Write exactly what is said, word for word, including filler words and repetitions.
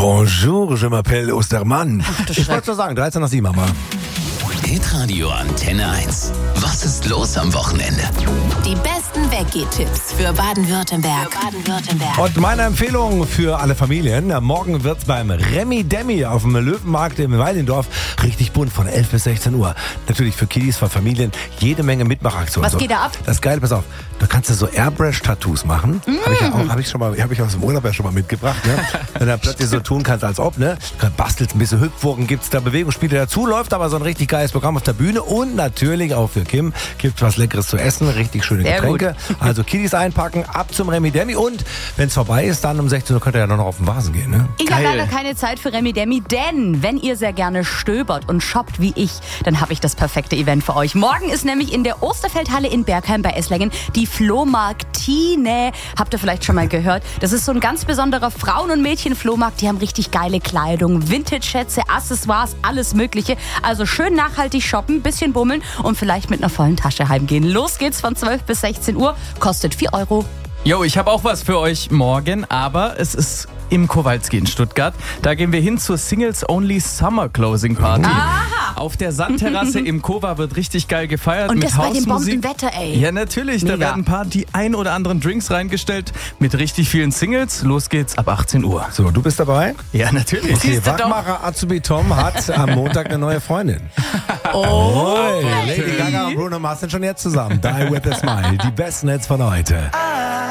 Bonjour, je m'appelle Ostermann. Ach, ich wollte nur sagen, dreizehn nach sieben, Mama. Hitradio Antenne eins. Was ist los am Wochenende? Die besten Weggehtipps für Baden-Württemberg. Für Baden-Württemberg. Und meine Empfehlung für alle Familien: Morgen wird's beim Remi Demi auf dem Löwenmarkt im Weilendorf richtig bunt von elf bis sechzehn Uhr. Natürlich für Kiddies, für Familien, jede Menge Mitmachaktionen. Was so. geht da ab? Das Geile, pass auf, da kannst du so Airbrush-Tattoos machen. Mm. Habe ich ja auch, habe ich schon mal, habe ich aus dem Urlaub ja schon mal mitgebracht. Ne? Wenn du plötzlich so tun kannst, als ob, ne? Bastelst ein bisschen Hüpfwogen, gibt's da Bewegungsspiele dazu, läuft aber so ein richtig geiles Programm auf der Bühne und natürlich auch für Kim gibt's was Leckeres zu essen, richtig schöne Sehr Getränke. gut. Also Kiddies einpacken, ab zum Remi Demi und wenn es vorbei ist, dann um sechzehn Uhr könnt ihr ja noch auf den Vasen gehen. Ne? Ich habe leider keine Zeit für Remi Demi, denn wenn ihr sehr gerne stöbert und shoppt wie ich, dann habe ich das perfekte Event für euch. Morgen ist nämlich in der Osterfeldhalle in Bergheim bei Esslingen die Flohmarktine. Habt ihr vielleicht schon mal gehört? Das ist so ein ganz besonderer Frauen- und Mädchen-Flohmarkt. Die haben richtig geile Kleidung, Vintage-Schätze, Accessoires, alles mögliche. Also schön nachhaltig shoppen, bisschen bummeln und vielleicht mit einer vollen Tasche heimgehen. Los geht's von zwölf bis sechzehn Uhr, kostet vier Euro. Jo, ich habe auch was für euch morgen, aber es ist im Kowalski in Stuttgart. Da gehen wir hin zur Singles Only Summer Closing Party. Aha. Auf der Sandterrasse im Kova wird richtig geil gefeiert Und mit das bei dem Hausmusik. Bombenwetter, ey. Ja, natürlich. Da Mega. werden ein paar die ein oder anderen Drinks reingestellt mit richtig vielen Singles. Los geht's ab achtzehn Uhr. So, du bist dabei? Ja, natürlich. Okay, Siehst du doch. Wachmacher Azubi Tom hat am Montag eine neue Freundin. Oh, Lady Gaga und Bruno Mars sind schon jetzt zusammen. Die with a Smile, die besten Hits von heute.